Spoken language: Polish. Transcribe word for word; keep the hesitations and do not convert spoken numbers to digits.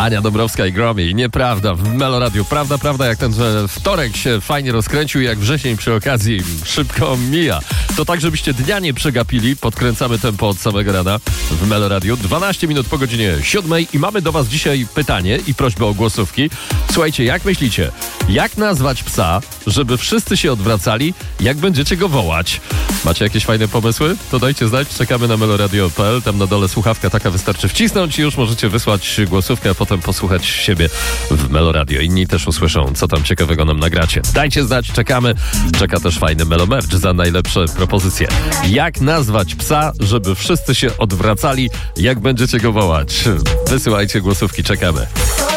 Ania Dąbrowska i Gromi. Nieprawda w Meloradiu. Prawda, prawda, jak ten e, wtorek się fajnie rozkręcił, jak wrzesień przy okazji szybko mija. To tak, żebyście dnia nie przegapili. Podkręcamy tempo od samego rana w Meloradiu. dwanaście minut po godzinie siódmej i mamy do was dzisiaj pytanie i prośbę o głosówki. Słuchajcie, jak myślicie, jak nazwać psa, żeby wszyscy się odwracali, jak będziecie go wołać? Macie jakieś fajne pomysły? To dajcie znać. Czekamy na meloradio kropka p l. Tam na dole słuchawka taka wystarczy wcisnąć i już możecie wysłać głosówkę, a potem posłuchać siebie w Meloradio. Inni też usłyszą, co tam ciekawego nam nagracie. Dajcie znać, czekamy. Czeka też fajny Melomerch za najlepsze propozycje. Jak nazwać psa, żeby wszyscy się odwracali, jak będziecie go wołać? Wysyłajcie głosówki, czekamy.